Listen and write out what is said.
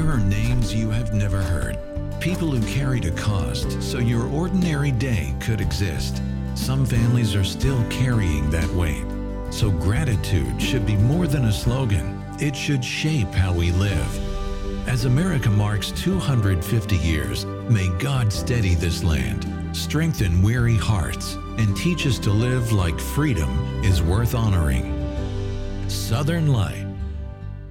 There are names you have never heard. People who carried a cost so your ordinary day could exist. Some families are still carrying that weight. So gratitude should be more than a slogan. It should shape how we live. As America marks 250 years, may God steady this land, strengthen weary hearts, and teach us to live like freedom is worth honoring. Southern Life.